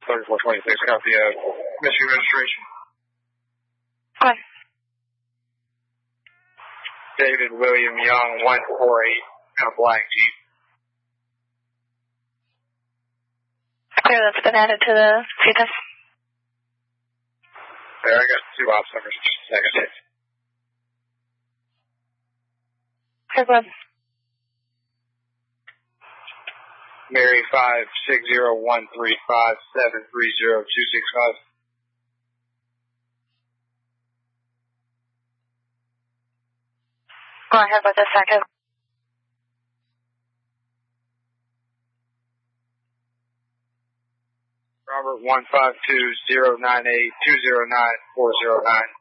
3426, copy Michigan registration. Go ahead. David William Young, 148, black Jeep. Clear, that's been added to the CTIS. There, I got 2 ops numbers. Just a second. Clear, go ahead. Mary 5601357300265. Go ahead with the second. Robert 1520982094009.